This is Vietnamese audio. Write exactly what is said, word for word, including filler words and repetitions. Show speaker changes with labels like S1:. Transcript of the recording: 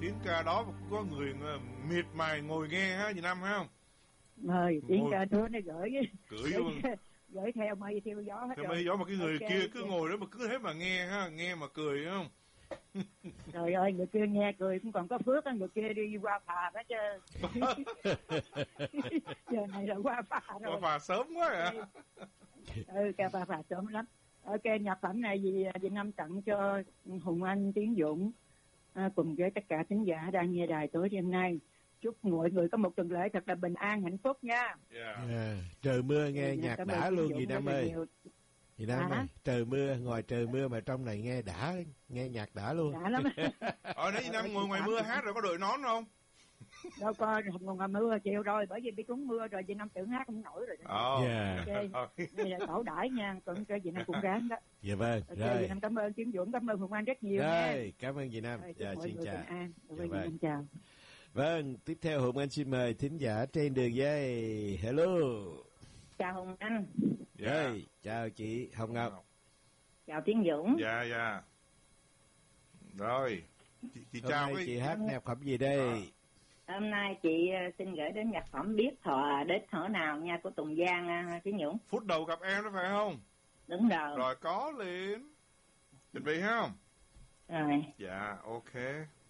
S1: tiếng ca đó có người miệt mài ngồi nghe ha, chị Năm ha không?
S2: Mời tiếng ca đó nó gửi
S1: gửi luôn,
S2: gửi theo mây theo gió hết
S1: theo
S2: rồi.
S1: mây gió mà cái người
S2: okay,
S1: kia cứ
S2: okay.
S1: ngồi đó mà cứ thế mà nghe ha, nghe mà cười không?
S2: Trời ơi, người kia nghe cười cũng còn có phước á, người kia đi qua phà đó chứ. Giờ này là qua phà rồi.
S1: Qua phà sớm quá à.
S2: Ừ, qua phà, phà sớm lắm. Ok, nhạc phẩm này vì Việt Nam tặng cho Hùng Anh, Tiến Dũng à, cùng với tất cả thính giả đang nghe đài tối đêm nay. Chúc mọi người có một tuần lễ thật là bình an, hạnh phúc nha.
S1: Yeah.
S3: Yeah. Trời mưa nghe ừ, nhạc đã luôn gì Nam ơi. Gì Nam ơi, trời mưa, ngoài trời mưa mà trong này nghe đã, nghe nhạc đã luôn.
S2: Đã lắm.
S1: Ờ, nãy Nam ngồi ngoài mưa hát rồi có đội nón không?
S2: Đâu có, ngồi ngoài mưa chịu rồi, bởi vì bị trúng mưa rồi, Việt Nam tưởng hát không nổi rồi.
S1: Oh.
S2: Yeah. Ok, đây là khẩu đãi nha, còn cho Việt Nam cũng ráng đó.
S3: Dạ vâng,
S2: okay, rồi. Việt Nam cảm ơn Tiến Dũng, cảm ơn Hùng Anh rất nhiều
S3: rồi,
S2: nha.
S3: Cảm ơn Việt Nam.
S2: Rồi,
S3: dạ, xin chào.
S2: An. Dạ,
S3: dạ,
S2: vâng. Chào.
S3: Vâng, tiếp theo Hùng Anh xin mời thính giả trên đường dây. Hello.
S2: Chào Hùng Anh.
S1: Dạ.
S3: Hey, chào chị Hồng Ngọc.
S2: Chào Tiến Dũng.
S1: Dạ, dạ. Rồi, chị, chị
S3: Hôm
S1: chào
S3: nay
S1: cái...
S3: chị hát nhạc phẩm gì đây?
S2: À. Hôm nay chị xin gửi đến nhạc phẩm Biết Thọ Đến Thở Nào nha, của Tùng Giang, Tiến Dũng.
S1: Phút đầu gặp em đó phải không?
S2: Đúng rồi.
S1: Rồi, có liền. Chuẩn bị không?
S2: Rồi.
S1: Dạ, ok.